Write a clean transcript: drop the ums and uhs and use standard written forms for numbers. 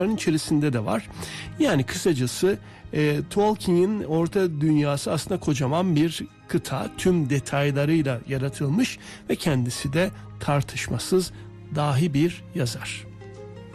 içerisinde de var. Yani kısacası Tolkien'in Orta Dünyası aslında kocaman bir kıta, tüm detaylarıyla yaratılmış ve kendisi de tartışmasız dahi bir yazar.